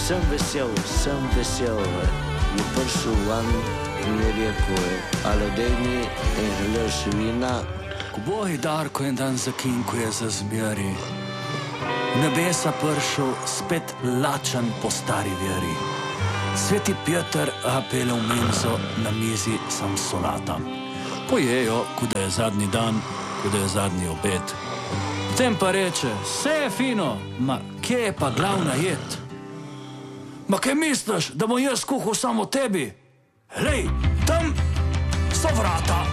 sem vesel, je prišel ven in je rekel, ale dej mi en glas vina. Ko boji Darko en dan zakinkuje za zmeri, v nebesa prišel spet lačen po stari veri. Sveti Peter apele v menzo, na mizi sam solata. Pojejo, kuda je zadnji dan, kuda je zadnji obed. Potem pa reče, vse je fino, ma kje je pa glavna jed? Ma kaj misliš, da bom jaz kuhal samo tebi? Lej, tam so vrata.